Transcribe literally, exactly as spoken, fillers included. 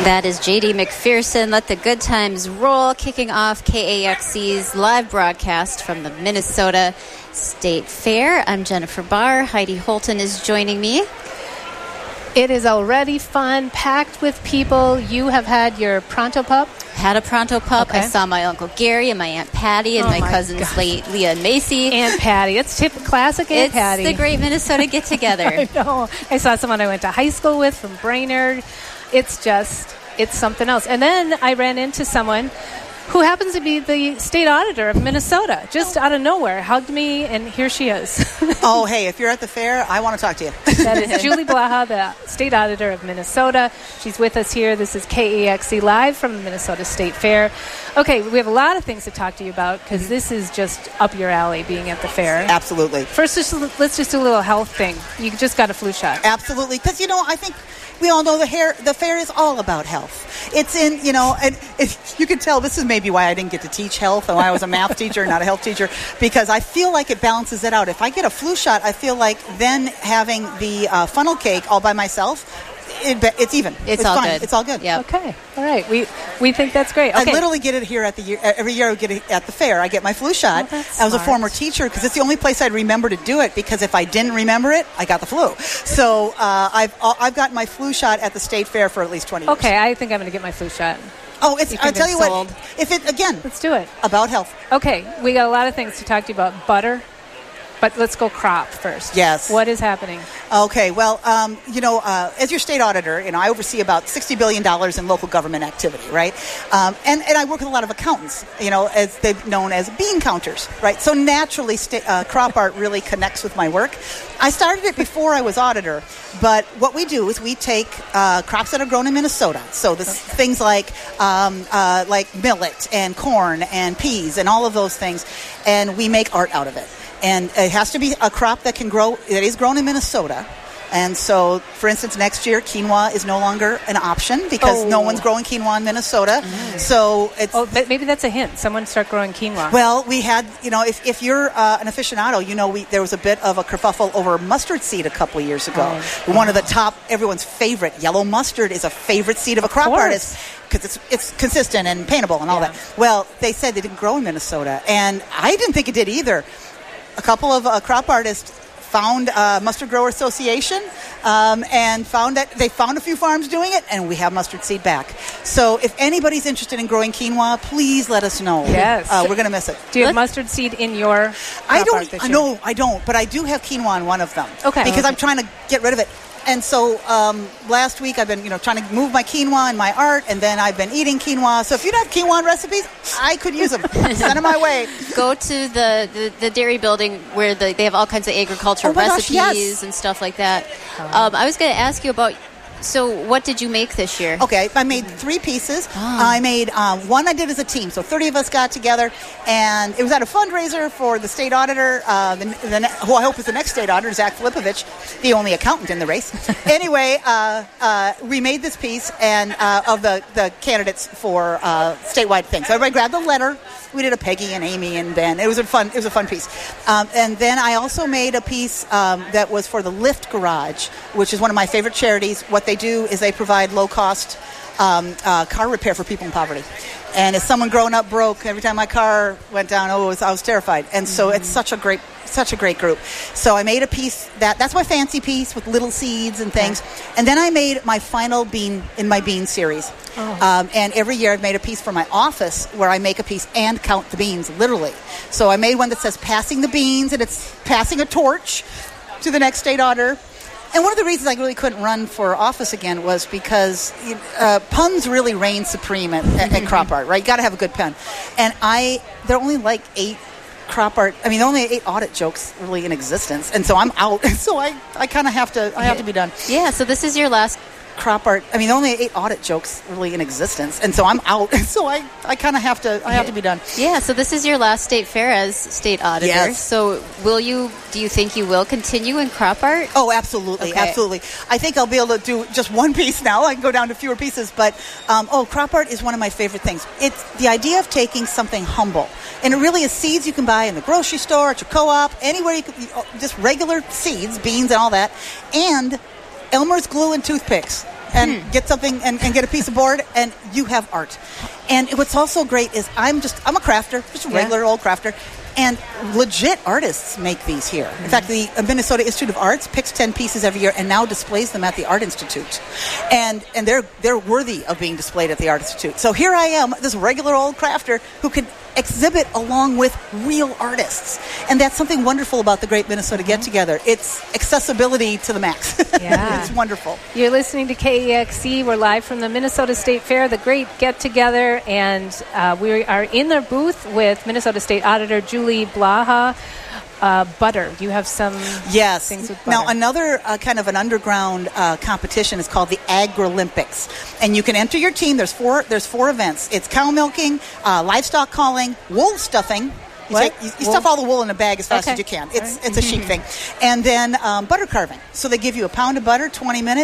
That is J D McPherson. Let the good times roll, kicking off K A X C's live broadcast from the Minnesota State Fair. I'm Jennifer Barr. Heidi Holton is joining me. It is already fun, packed with people. You have had your Pronto Pup? Had a Pronto Pup. Okay. I saw my Uncle Gary and my Aunt Patty and oh my, my cousins gosh. Le- Leah and Macy. Aunt Patty. It's tip classic Aunt it's Patty. the great Minnesota get-together. I know. I saw someone I went to high school with from Brainerd. It's just, it's something else. And then I ran into someone who happens to be the state auditor of Minnesota, just out of nowhere, hugged me, and here she is. Oh, hey, if you're at the fair, I want to talk to you. That is Julie Blaha, the state auditor of Minnesota. She's with us here. This is K A X C live from the Minnesota State Fair. Okay, we have a lot of things to talk to you about because this is just up your alley, being at the fair. Absolutely. First, just, let's just do a little health thing. You just got a flu shot. Absolutely, because, you know, I think we all know the hair, the fair is all about health. It's in, you know, and it, you can tell this is maybe why I didn't get to teach health and why I was a math teacher, not a health teacher, because I feel like it balances it out. If I get a flu shot, I feel like then having the uh, funnel cake all by myself, it, it's even. It's, it's all fine. good. It's all good. Yep. Okay. All right. We we think that's great. Okay. I literally get it here at the year. Every year I get it at the fair. I get my flu shot. Oh, that's I was a smart. former teacher because it's the only place I'd remember to do it, because if I didn't remember it, I got the flu. So uh, I've I've gotten my flu shot at the state fair for at least twenty years. Okay. I think I'm going to get my flu shot. Oh, it's. You I'll think tell it's you sold? what. If it again Let's do it. about health. Okay. We got a lot of things to talk to you about. Butter. But let's go crop first. Yes. What is happening? Okay, well, um, you know, uh, as your state auditor, you know, I oversee about sixty billion dollars in local government activity, right? Um, and, and I work with a lot of accountants, you know, as they're known as bean counters, right? So naturally, sta- uh, crop art really connects with my work. I started it before I was auditor, but what we do is we take uh, crops that are grown in Minnesota. So this, things like um, uh, like millet and corn and peas and all of those things, and we make art out of it. And it has to be a crop that can grow, that is grown in Minnesota. And so, for instance, next year, quinoa is no longer an option because oh. no one's growing quinoa in Minnesota. Mm. So it's... Oh, maybe that's a hint. Someone start growing quinoa. Well, we had, you know, if, if you're uh, an aficionado, you know, we there was a bit of a kerfuffle over mustard seed a couple of years ago. Oh. One of the top, everyone's favorite, yellow mustard is a favorite seed of a crop of artist because it's it's consistent and paintable and all yeah. that. Well, they said they didn't grow in Minnesota, and I didn't think it did either. A couple of uh, crop artists found uh, Mustard Grower Association um, and found that they found a few farms doing it, and we have mustard seed back. So if anybody's interested in growing quinoa, please let us know. Yes. Uh, we're going to miss it. Do you have Let's, mustard seed in your crop I don't. art this year? No, I don't. But I do have quinoa in one of them. Okay. Because okay. I'm trying to get rid of it. And so um, last week I've been, you know, trying to move my quinoa in my art, and then I've been eating quinoa. So if you have quinoa recipes, I could use them. Send them my way. Go to the, the, the dairy building where the, they have all kinds of agricultural oh my recipes gosh, yes. and stuff like that. Um, I was going to ask you about, so what did you make this year? Okay, I made three pieces. Oh. I made um, one I did as a team. So thirty of us got together, and it was at a fundraiser for the state auditor, uh, the, the, who I hope is the next state auditor, Zach Filipovich, the only accountant in the race. Anyway, uh, uh, we made this piece and uh, of the, the candidates for uh, statewide things. So everybody grabbed the letter. We did a Peggy and Amy and Ben. It was a fun. It was a fun piece. Um, and then I also made a piece um, that was for the Lift Garage, which is one of my favorite charities. What they do is they provide low cost um, uh, car repair for people in poverty. And as someone growing up broke, every time my car went down, oh, it was, I was terrified. And so mm-hmm. it's such a great, such a great group. So I made a piece that that's my fancy piece with little seeds and things. Okay. And then I made my final bean in my bean series. Oh. Um, and every year I've made a piece for my office where I make a piece and count the beans, literally. So I made one that says passing the beans, and it's passing a torch to the next state auditor. And one of the reasons I really couldn't run for office again was because uh, puns really reign supreme at, at, at crop art, right? You got to have a good pun. And I, there are only like eight crop art. I mean, there are only eight audit jokes really in existence, and so I'm out. So I, I kind of have to, I have to be done. Yeah. So this is your last crop art. I mean, there are only eight audit jokes really in existence, and so I'm out. So I, I kind of have to, I have to be done. Yeah. So this is your last state fair as state auditor. Yes. So will you? Do you think you will continue in crop art? Oh, absolutely, okay. absolutely. I think I'll be able to do just one piece now. I can go down to fewer pieces, but um, oh, crop art is one of my favorite things. It's the idea of taking something humble, and it really is seeds you can buy in the grocery store, at your co-op, anywhere you can, just regular seeds, beans, and all that, and Elmer's glue and toothpicks. and Hmm. get something and, and get a piece of board, and you have art. And what's also great is I'm just I'm a crafter, just a Yeah. regular old crafter. And legit artists make these here. In fact, the Minnesota Institute of Arts picks ten pieces every year and now displays them at the Art Institute. And and they're they're worthy of being displayed at the Art Institute. So here I am, this regular old crafter who can exhibit along with real artists. And that's something wonderful about the Great Minnesota Get-Together. It's accessibility to the max. Yeah. It's wonderful. You're listening to K E X C. We're live from the Minnesota State Fair, the great get-together, and uh, we are in the booth with Minnesota State Auditor Julie Blaha. Uh, butter. You have some Yes. things with butter. Now, another uh, kind of an underground uh, competition is called the Agri-Olympics. And you can enter your team. There's four There's four events. It's cow milking, uh, livestock calling, wool stuffing. You, What? take, you, you Wool? stuff all the wool in a bag as fast Okay. as you can. It's, it's a sheep thing. And then um, butter carving. So they give you a pound of butter, twenty minutes.